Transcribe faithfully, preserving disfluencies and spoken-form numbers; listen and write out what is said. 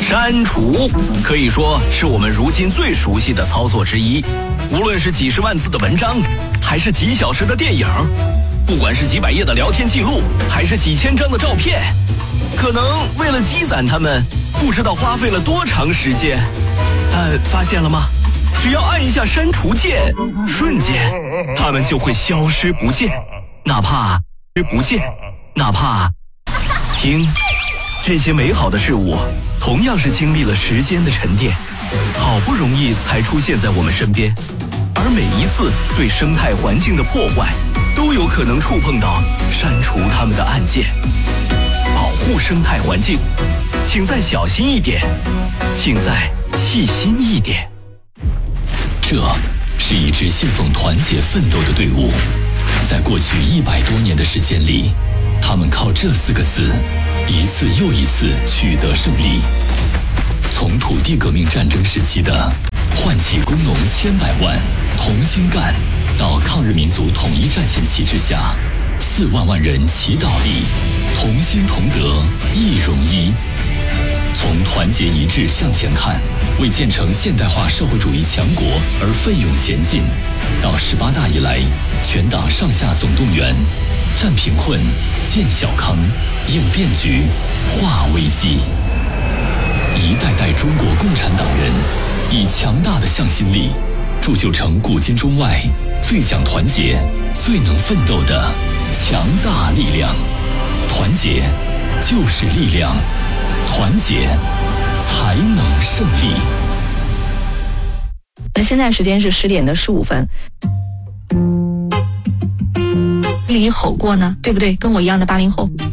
删除可以说是我们如今最熟悉的操作之一。无论是几十万字的文章，还是几小时的电影，不管是几百页的聊天记录，还是几千张的照片，可能为了积攒它们，不知道花费了多长时间。但发现了吗？只要按一下删除键，瞬间它们就会消失不见，哪怕不见，哪怕听。这些美好的事物同样是经历了时间的沉淀，好不容易才出现在我们身边，而每一次对生态环境的破坏都有可能触碰到删除它们的按键。保护生态环境，请再小心一点，请再细心一点。 这是一支信奉团结奋斗的队伍，在过去一百多年的时间里，他们靠这四个字一次又一次取得胜利。从土地革命战争时期的唤起工农千百万同心干，到抗日民族统一战线旗帜下四万万人齐倒立，同心同德一荣一。从团结一致向前看，为建成现代化社会主义强国而奋勇前进，到十八大以来全党上下总动员，战贫困，建小康，应变局，化危机。一代代中国共产党人以强大的向心力，铸就成古今中外最讲团结、最能奋斗的强大力量。团结就是力量，团结才能胜利。 那现在时间是十点的十五分。你吼过呢，对不对？跟我一样的八零后。